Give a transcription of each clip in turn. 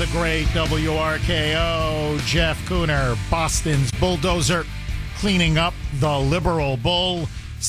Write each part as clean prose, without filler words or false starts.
the great WRKO, Jeff Cooner, Boston's bulldozer, cleaning up the liberal bull.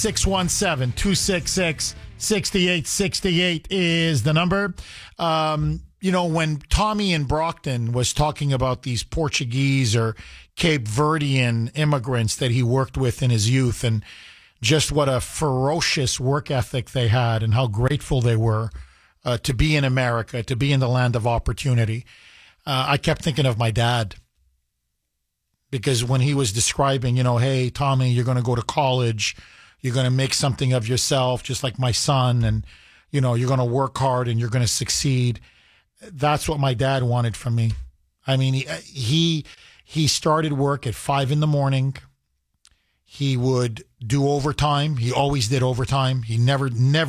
617-266-6868 is the number. When Tommy in Brockton was talking about these Portuguese or Cape Verdean immigrants that he worked with in his youth and just what a ferocious work ethic they had and how grateful they were to be in America, to be in the land of opportunity. I kept thinking of my dad because when he was describing, hey, Tommy, you're going to go to college, you're going to make something of yourself, just like my son, and, you're going to work hard and you're going to succeed. That's what my dad wanted from me. I mean, he started work at 5 a.m. He would do overtime. He always did overtime. He never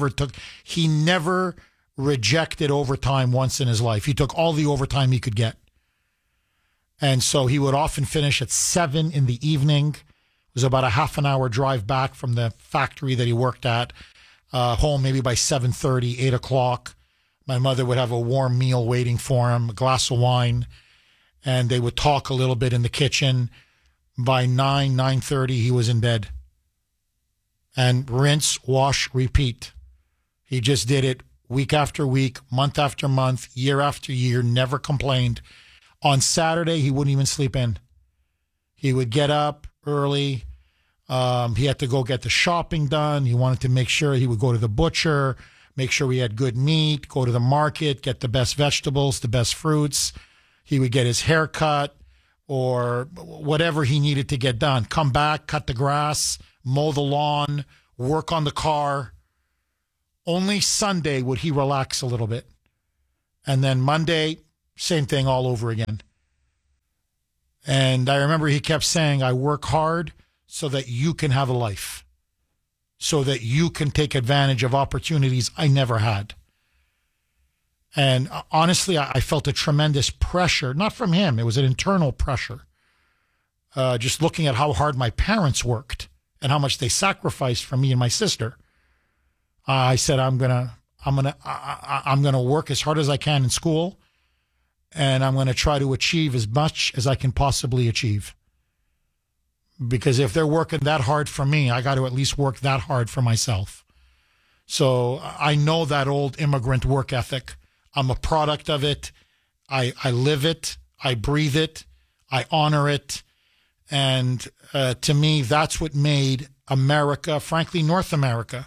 rejected overtime once in his life. He took all the overtime he could get. And so he would often finish at 7 in the evening. It was about a half an hour drive back from the factory that he worked at, home maybe by 7:30, 8 o'clock. My mother would have a warm meal waiting for him, a glass of wine, and they would talk a little bit in the kitchen. By 9:30, he was in bed. And rinse, wash, repeat. He just did it week after week, month after month, year after year, never complained. On Saturday, he wouldn't even sleep in. He would get up early. He had to go get the shopping done. He wanted to make sure he would go to the butcher, make sure we had good meat, go to the market, get the best vegetables, the best fruits. He would get his hair cut or whatever he needed to get done. Come back, cut the grass, mow the lawn, work on the car. Only Sunday would he relax a little bit. And then Monday, same thing all over again. And I remember he kept saying, I work hard so that you can have a life, so that you can take advantage of opportunities I never had. And honestly, I felt a tremendous pressure, not from him. It was an internal pressure. Just looking at how hard my parents worked and how much they sacrificed for me and my sister. I said, I'm gonna work as hard as I can in school, and I'm gonna try to achieve as much as I can possibly achieve. Because if they're working that hard for me, I got to at least work that hard for myself. So I know that old immigrant work ethic. I'm a product of it. I live it. I breathe it. I honor it. And to me, that's what made America, frankly, North America,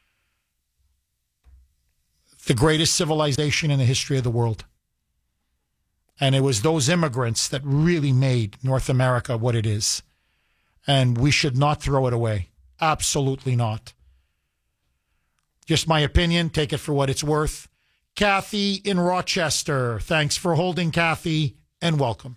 the greatest civilization in the history of the world. And it was those immigrants that really made North America what it is. And we should not throw it away. Absolutely not. Just my opinion. Take it for what it's worth. Kathy in Rochester. Thanks for holding, Kathy, and welcome.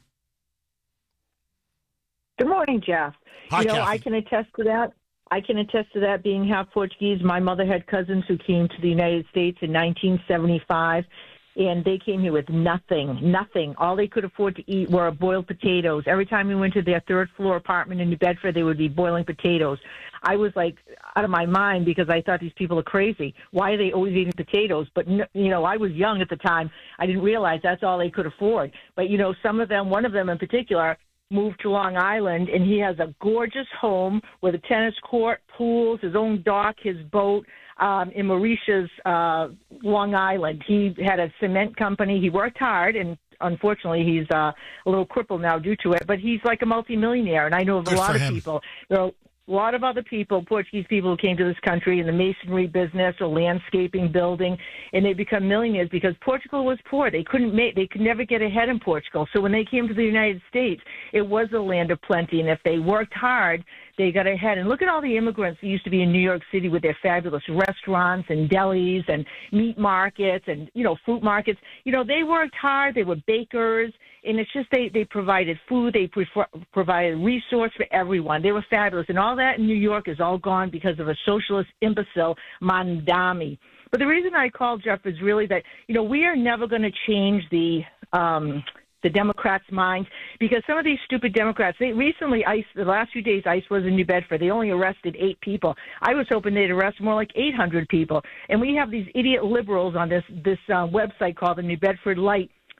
Good morning, Jeff. Hi, Kathy. I can attest to that. Being half Portuguese. My mother had cousins who came to the United States in 1975, and they came here with nothing. All they could afford to eat were boiled potatoes. Every time we went to their third-floor apartment in New Bedford, they would be boiling potatoes. I was like out of my mind because I thought these people are crazy. Why are they always eating potatoes? But, I was young at the time. I didn't realize that's all they could afford. But, some of them, one of them in particular, moved to Long Island, and he has a gorgeous home with a tennis court, pools, his own dock, his boat in Mauritius, Long Island. He had a cement company. He worked hard, and unfortunately, he's a little crippled now due to it, but he's like a multimillionaire, and I know of a lot of people. There are a lot of other people, Portuguese people who came to this country in the masonry business or landscaping, building, and they become millionaires because Portugal was poor. They could never get ahead in Portugal. So when they came to the United States, it was a land of plenty, and if they worked hard, they got ahead. And look at all the immigrants that used to be in New York City with their fabulous restaurants and delis and meat markets and, fruit markets. They worked hard. They were bakers. And it's just they provided food. They provided resource for everyone. They were fabulous. And all that in New York is all gone because of a socialist imbecile, Mandami. But the reason I called, Jeff, is really that, we are never going to change the Democrats' minds because some of these stupid Democrats, the last few days, ICE was in New Bedford. They only arrested 8 people. I was hoping they'd arrest more like 800 people. And we have these idiot liberals on this website called the New Bedford Light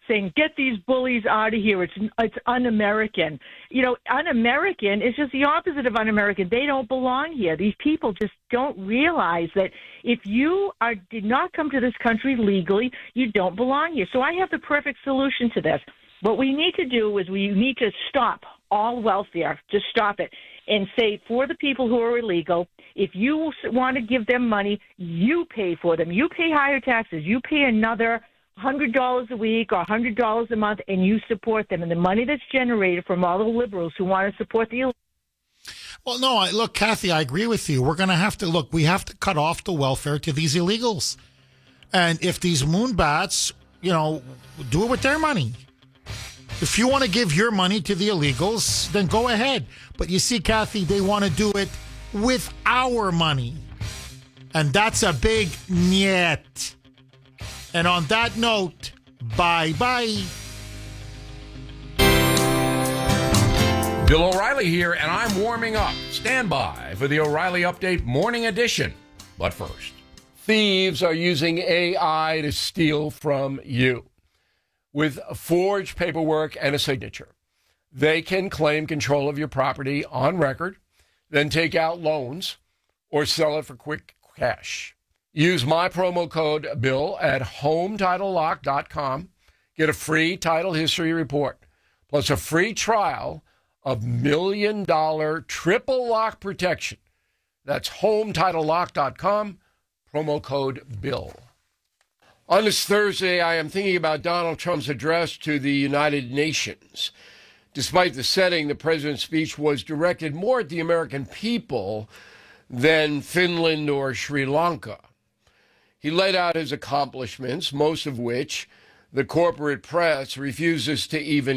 saying, get these bullies out of here. It's un-American. Un-American is just the opposite of un-American. They don't belong here. These people just don't realize that if you did not come to this country legally, you don't belong here. So I have the perfect solution to this. What we need to do is we need to stop all welfare, just stop it, and say for the people who are illegal, if you want to give them money, you pay for them. You pay higher taxes. You pay another $100 a week or $100 a month, and you support them. And the money that's generated from all the liberals who want to support the Well, no, look, Kathy, I agree with you. We're going to have to, we have to cut off the welfare to these illegals. And if these moonbats, do it with their money. If you want to give your money to the illegals, then go ahead. But you see, Kathy, they want to do it with our money. And that's a big niet. And on that note, bye-bye. Bill O'Reilly here, and I'm warming up. Stand by for the O'Reilly Update Morning Edition. But first, thieves are using AI to steal from you. With forged paperwork and a signature, they can claim control of your property on record, then take out loans or sell it for quick cash. Use my promo code BILL at HomeTitleLock.com. Get a free title history report, plus a free trial of $1 million triple lock protection. That's HomeTitleLock.com, promo code BILL. On this Thursday, I am thinking about Donald Trump's address to the United Nations. Despite the setting, the president's speech was directed more at the American people than Finland or Sri Lanka. He laid out his accomplishments, most of which the corporate press refuses to even